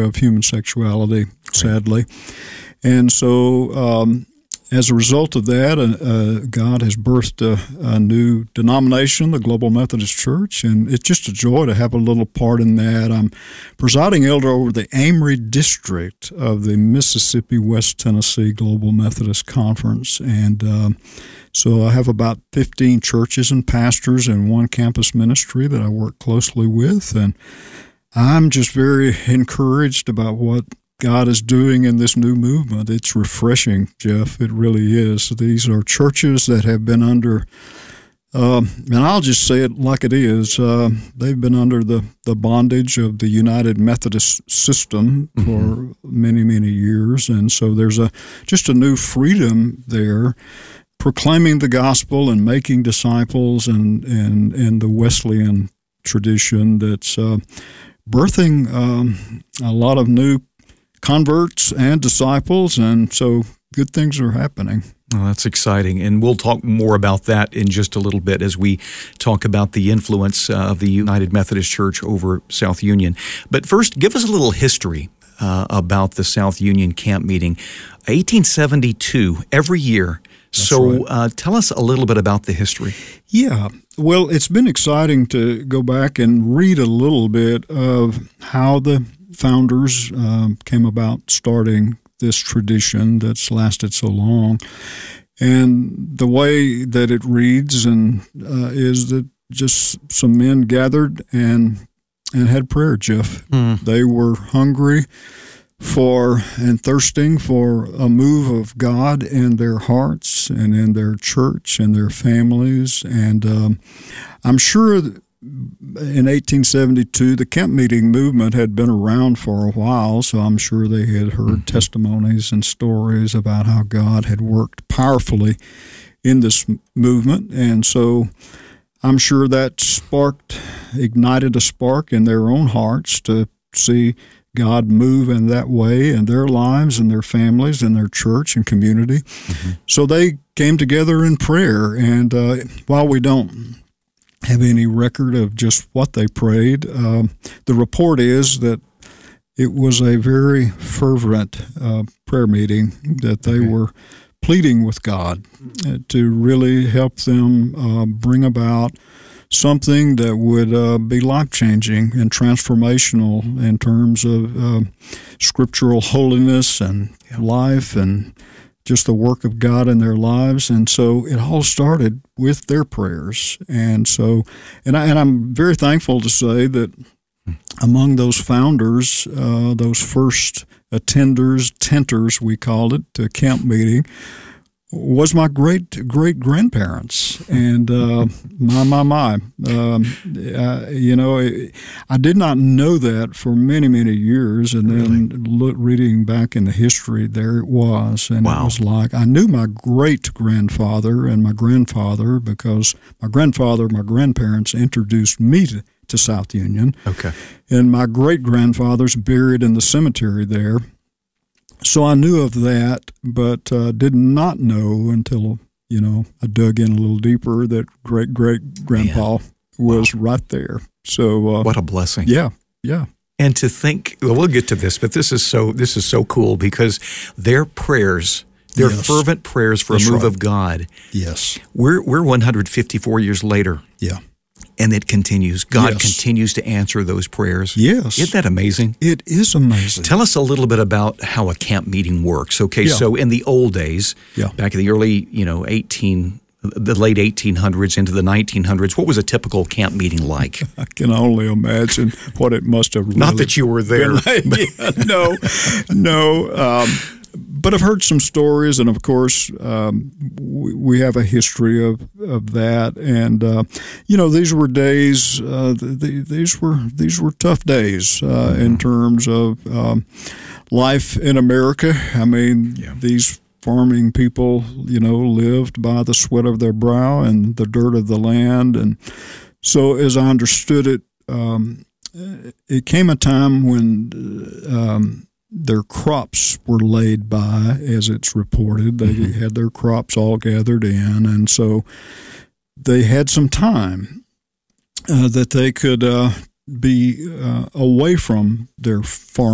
of human sexuality, sadly. And so as a result of that, God has birthed a new denomination, the Global Methodist Church, and it's just a joy to have a little part in that. I'm presiding elder over the Amory District of the Mississippi West Tennessee Global Methodist Conference, and so I have about 15 churches and pastors and one campus ministry that I work closely with, and I'm just very encouraged about what God is doing in this new movement. It's refreshing, Jeff. It really is. These are churches that have been under, and I'll just say it like it is, they've been under the bondage of the United Methodist system for many, many years. And so there's just a new freedom there, proclaiming the gospel and making disciples and the Wesleyan tradition that's birthing a lot of new converts and disciples, and so good things are happening. Well, that's exciting, and we'll talk more about that in just a little bit as we talk about the influence of the United Methodist Church over South Union. But first, give us a little history about the South Union Camp Meeting. 1872, every year. That's so right. Tell us a little bit about the history. Yeah, well, it's been exciting to go back and read a little bit of how the founders came about starting this tradition that's lasted so long. And the way that it reads is that just some men gathered and had prayer, Jeff. They were hungry for and thirsting for a move of God in their hearts and in their church and their families. And I'm sure in 1872, the camp meeting movement had been around for a while, so I'm sure they had heard testimonies and stories about how God had worked powerfully in this movement. And so I'm sure that ignited a spark in their own hearts to see God move in that way in their lives and their families and their church and community. So they came together in prayer, and while we don't have any record of just what they prayed, the report is that it was a very fervent prayer meeting, that they were pleading with God to really help them bring about something that would be life-changing and transformational in terms of scriptural holiness and life and just the work of God in their lives. And so it all started with their prayers. And so, and I'm very thankful to say that among those founders, those first tenters, we called it, to camp meeting, was my great-great-grandparents. And I did not know that for many, many years. And then reading back in the history, there it was. And It was like, I knew my great-grandfather and my grandfather because my grandparents introduced me to South Union. Okay. And my great-grandfather's buried in the cemetery there. So I knew of that, but did not know until, I dug in a little deeper that great-great-grandpa was right there. So what a blessing. Yeah. And to think, we'll get to this, but this is so cool because their prayers, their fervent prayers for a move of God. Yes. We're 154 years later. Yeah. And it continues. God continues to answer those prayers. Yes. Isn't that amazing? It is amazing. Tell us a little bit about how a camp meeting works. Okay, so in the old days, back in the early, the late 1800s into the 1900s, what was a typical camp meeting like? I can only imagine what it must have really Not that you were there. No. But I've heard some stories, and of course, we have a history of that. And these were days. These were tough days in terms of life in America. I mean, these farming people, lived by the sweat of their brow and the dirt of the land, and so as I understood it, it came a time when their crops were laid by, as it's reported. They had their crops all gathered in, and so they had some time that they could be away from their farm